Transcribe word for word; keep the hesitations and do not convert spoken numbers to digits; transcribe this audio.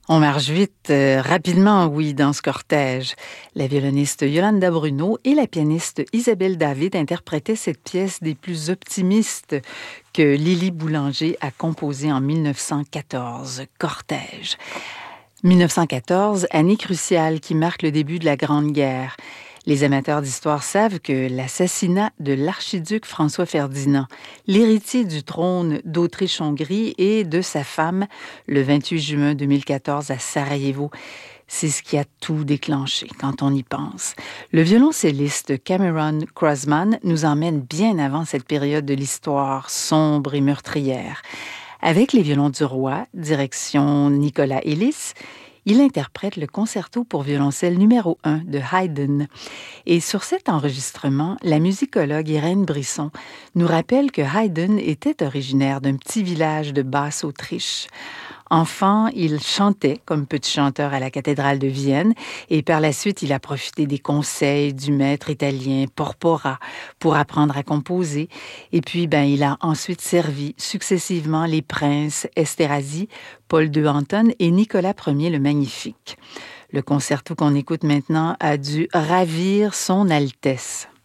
On marche vite, euh, rapidement, oui, dans ce cortège. La violoniste Yolanda Bruno et la pianiste Isabelle David interprétaient cette pièce des plus optimistes que Lily Boulanger a composée en mille neuf cent quatorze, Cortège. mille neuf cent quatorze, année cruciale qui marque le début de la Grande Guerre. Les amateurs d'histoire savent que l'assassinat de l'archiduc François-Ferdinand, l'héritier du trône d'Autriche-Hongrie et de sa femme, le vingt-huit juin deux mille quatorze à Sarajevo, c'est ce qui a tout déclenché quand on y pense. Le violoncelliste Cameron Crossman nous emmène bien avant cette période de l'histoire sombre et meurtrière. Avec les violons du roi, direction Nicolas Elis, il interprète le concerto pour violoncelle numéro un de Haydn. Et sur cet enregistrement, la musicologue Irène Brisson nous rappelle que Haydn était originaire d'un petit village de Basse-Autriche. Enfant, il chantait comme petit chanteur à la cathédrale de Vienne et par la suite, il a profité des conseils du maître italien Porpora pour apprendre à composer. Et puis, ben, il a ensuite servi successivement les princes Esterhazy, Paul deux Anton et Nicolas Ier le Magnifique. Le concerto qu'on écoute maintenant a dû ravir son Altesse.